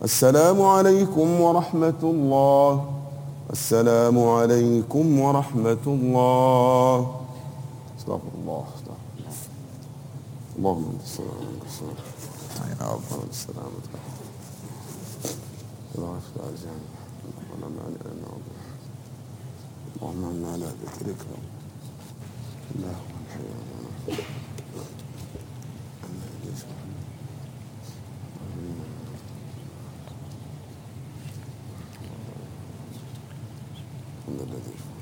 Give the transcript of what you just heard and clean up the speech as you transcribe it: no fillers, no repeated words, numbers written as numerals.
السلام عليكم ورحمة الله. السلام عليكم ورحمة الله. استغفر الله استغفر الله. اللهم انت السلام ومنك السلام. يا رب السلامة. اللهم انا على ذكرك. اللهم الحمد لله.